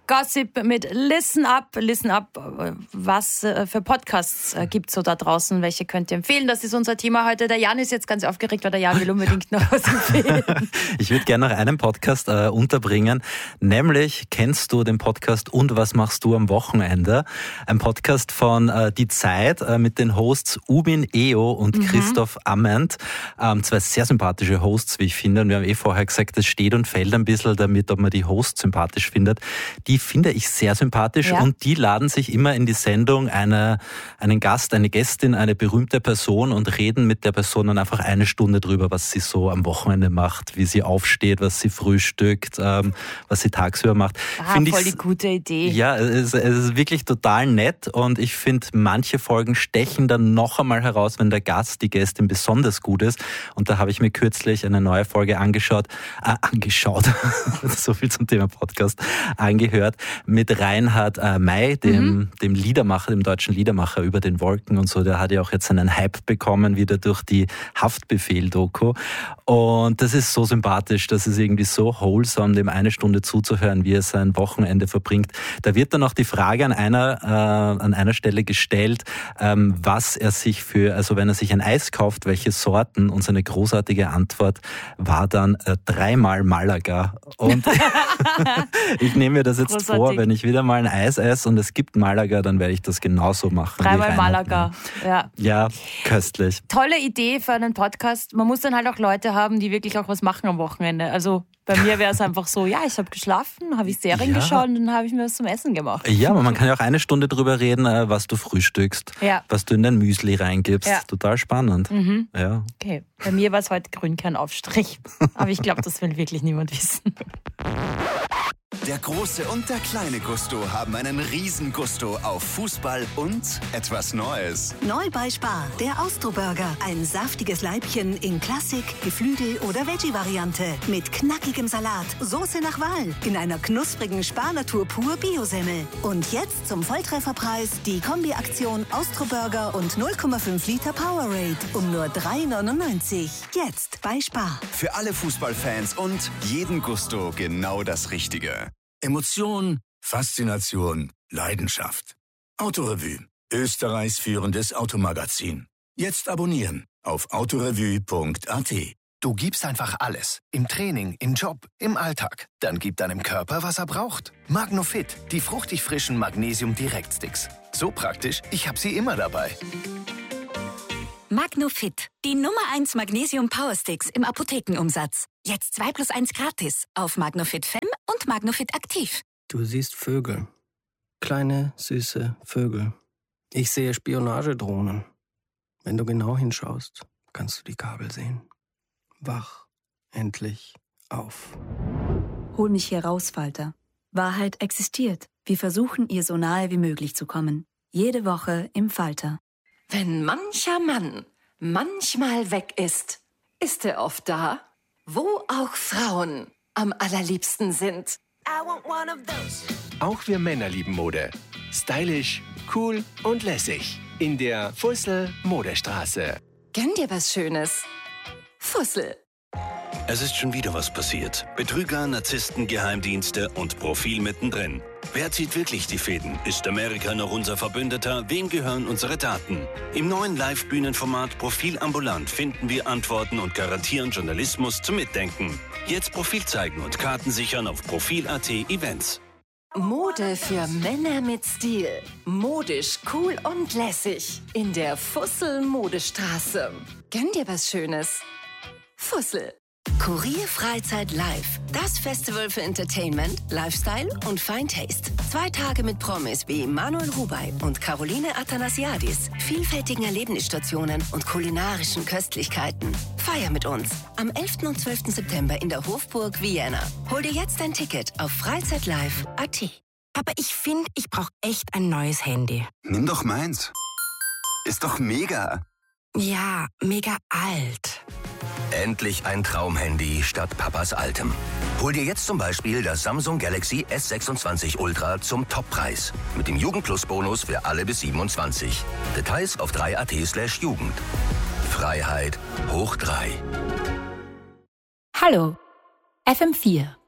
Gossip mit Listen Up. Listen Up, was für Podcasts gibt es so da draußen? Welche könnt ihr empfehlen? Das ist unser Thema heute. Der Jan ist jetzt ganz aufgeregt, weil der Jan will unbedingt noch was empfehlen. Ich würde gerne noch einen Podcast unterbringen, nämlich kennst du den Podcast Und was machst du am Wochenende? Ein Podcast von Die Zeit mit den Hosts Ubin Eo und Christoph Amend. Zwei sehr sympathische Hosts, wie ich finde. Und wir haben vorher gesagt, das steht und fällt ein bisschen damit, ob man die Hosts sympathisch findet. Die finde ich sehr sympathisch und die laden sich immer in die Sendung einen Gast, eine Gästin, eine berühmte Person und reden mit der Person dann einfach eine Stunde drüber, was sie so am Wochenende macht, wie sie aufsteht, was sie frühstückt, was sie tagsüber macht. Voll die gute Idee. Ja, es ist wirklich total nett und ich finde, manche Folgen stechen dann noch einmal heraus, wenn der Gast, die Gästin besonders gut ist. Und da habe ich mir kürzlich eine neue Folge angeschaut, so viel zum Thema Podcast, angehört, mit Reinhard May, dem Liedermacher, dem deutschen Liedermacher über den Wolken und so. Der hat ja auch jetzt einen Hype bekommen, wieder durch die Haftbefehl-Doku. Und das ist so sympathisch, das ist irgendwie so wholesome, dem eine Stunde zuzuhören, wie er sein Wochenende verbringt. Da wird dann auch die Frage an einer Stelle gestellt, was er sich wenn er sich ein Eis kauft, welche Sorten, und seine großartige Antwort war dann 3-mal Malaga. Und ich nehme mir das jetzt vor, wenn ich wieder mal ein Eis esse und es gibt Malaga, dann werde ich das genauso machen. 3-mal Malaga, ja. Ja, köstlich. Tolle Idee für einen Podcast. Man muss dann halt auch Leute haben, die wirklich auch was machen am Wochenende. Also bei mir wäre es einfach so, ich habe geschlafen, habe ich Serien geschaut und dann habe ich mir was zum Essen gemacht. Ja, aber man kann ja auch eine Stunde drüber reden, was du frühstückst, was du in dein Müsli reingibst. Ja. Total spannend. Ja. Okay, bei mir war es heute Grünkernaufstrich. Aber ich glaube, das will wirklich niemand wissen. Der große und der kleine Gusto haben einen riesen Gusto auf Fußball und etwas Neues. Neu bei Spar, der Austro-Burger. Ein saftiges Leibchen in Klassik, Geflügel oder Veggie-Variante. Mit knackigem Salat, Soße nach Wahl. In einer knusprigen Spar-Natur pur Biosemmel. Und jetzt zum Volltrefferpreis die Kombi-Aktion Austro-Burger und 0,5 Liter Powerade. Um nur 3,99. Jetzt bei Spar. Für alle Fußballfans und jeden Gusto genau das Richtige. Emotion, Faszination, Leidenschaft. Autorevue, Österreichs führendes Automagazin. Jetzt abonnieren auf autorevue.at. Du gibst einfach alles. Im Training, im Job, im Alltag. Dann gib deinem Körper, was er braucht. Magnofit, die fruchtig frischen Magnesium-Direktsticks. So praktisch, ich habe sie immer dabei. Magnofit, die Nummer 1 Magnesium-Powersticks im Apothekenumsatz. Jetzt 2+1 gratis auf Magnofit Fem und Magnofit Aktiv. Du siehst Vögel. Kleine, süße Vögel. Ich sehe Spionagedrohnen. Wenn du genau hinschaust, kannst du die Kabel sehen. Wach endlich auf. Hol mich hier raus, Falter. Wahrheit existiert. Wir versuchen, ihr so nahe wie möglich zu kommen. Jede Woche im Falter. Wenn mancher Mann manchmal weg ist, ist er oft da, wo auch Frauen am allerliebsten sind. Auch wir Männer lieben Mode. Stylisch, cool und lässig. In der Fussel Modestraße. Gönn dir was Schönes. Fussel. Es ist schon wieder was passiert. Betrüger, Narzissten, Geheimdienste und Profil mittendrin. Wer zieht wirklich die Fäden? Ist Amerika noch unser Verbündeter? Wem gehören unsere Daten? Im neuen Live-Bühnenformat Profil ambulant finden wir Antworten und garantieren Journalismus zum Mitdenken. Jetzt Profil zeigen und Karten sichern auf Profil.at Events. Mode für Männer mit Stil. Modisch, cool und lässig. In der Fussel Modestraße. Gönn dir was Schönes. Fussel. Kurier Freizeit Live. Das Festival für Entertainment, Lifestyle und Fine Taste. 2 Tage mit Promis wie Manuel Rubey und Caroline Athanasiadis. Vielfältigen Erlebnisstationen und kulinarischen Köstlichkeiten. Feier mit uns am 11. und 12. September in der Hofburg Vienna. Hol dir jetzt dein Ticket auf freizeitlive.at. Aber ich finde, ich brauche echt ein neues Handy. Nimm doch meins. Ist doch mega. Ja, mega alt. Endlich ein Traumhandy statt Papas altem. Hol dir jetzt zum Beispiel das Samsung Galaxy S26 Ultra zum Toppreis. Mit dem Jugend-Plus-Bonus für alle bis 27. Details auf 3at/Jugend. Freiheit hoch 3. Hallo, FM4.